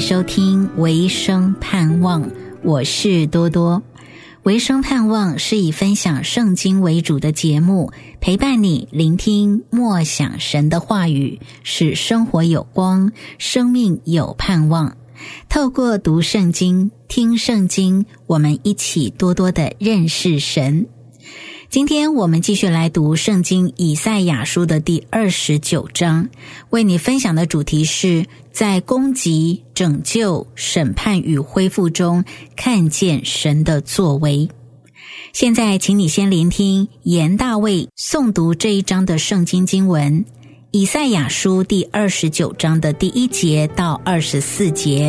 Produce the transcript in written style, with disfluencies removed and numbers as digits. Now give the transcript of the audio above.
收听维生盼望，我是多多。维生盼望是以分享圣经为主的节目，陪伴你聆听默想神的话语，使生活有光，生命有盼望。透过读圣经、听圣经，我们一起多多的认识神。今天我们继续来读圣经以赛亚书的第29章，为你分享的主题是在攻击、拯救、审判与恢复中看见神的作为。现在请你先聆听严大卫诵读这一章的圣经经文，以赛亚书第29章的第1节到24节。